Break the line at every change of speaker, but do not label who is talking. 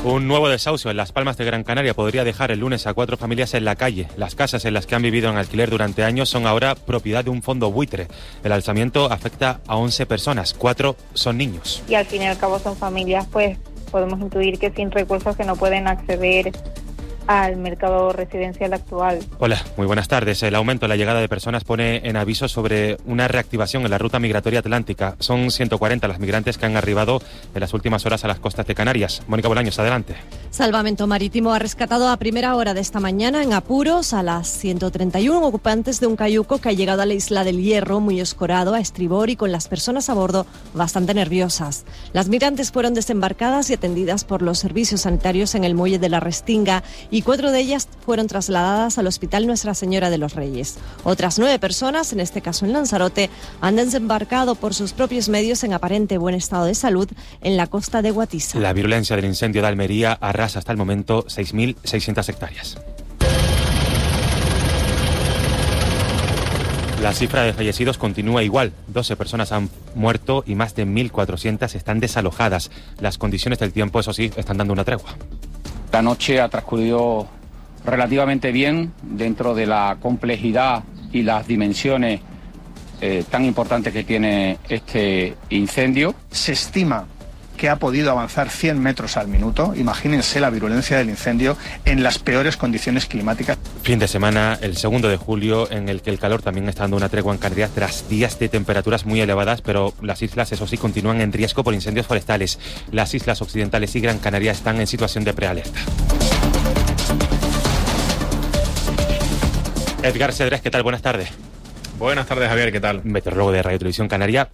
Un nuevo desahucio en Las Palmas de Gran Canaria podría dejar el lunes a 4 familias en la calle. Las casas en las que han vivido en alquiler durante años son ahora propiedad de un fondo buitre. El alzamiento afecta a 11 personas, 4 son niños.
Y al fin y al cabo son familias, pues podemos intuir que sin recursos que no pueden acceder al mercado residencial actual.
Hola, muy buenas tardes. El aumento en la llegada de personas pone en aviso sobre una reactivación en la ruta migratoria atlántica. Son 140 las migrantes que han arribado en las últimas horas a las costas de Canarias. Mónica Bolaños, adelante.
Salvamento Marítimo ha rescatado a primera hora de esta mañana en apuros a las 131 ocupantes de un cayuco que ha llegado a la isla del Hierro muy escorado a estribor y con las personas a bordo bastante nerviosas. Las migrantes fueron desembarcadas y atendidas por los servicios sanitarios en el muelle de la Restinga y 4 de ellas fueron trasladadas al Hospital Nuestra Señora de los Reyes. Otras 9 personas, en este caso en Lanzarote, han desembarcado por sus propios medios en aparente buen estado de salud en la costa de Guatisa.
La virulencia del incendio de Almería arrasa hasta el momento 6.600 hectáreas. La cifra de fallecidos continúa igual. 12 personas han muerto y más de 1.400 están desalojadas. Las condiciones del tiempo, eso sí, están dando una tregua.
La noche ha transcurrido relativamente bien dentro de la complejidad y las dimensiones tan importantes que tiene este incendio.
Se estima que ha podido avanzar 100 metros al minuto. Imagínense la virulencia del incendio en las peores condiciones climáticas.
Fin de semana, el 2 de julio, en el que el calor también está dando una tregua en Canarias tras días de temperaturas muy elevadas, pero las islas, eso sí, continúan en riesgo por incendios forestales. Las islas occidentales y Gran Canaria están en situación de prealerta. Edgar Cedrés, ¿qué tal? Buenas tardes.
Buenas tardes, Javier, ¿qué tal?
Meteorólogo de Radio Televisión Canaria.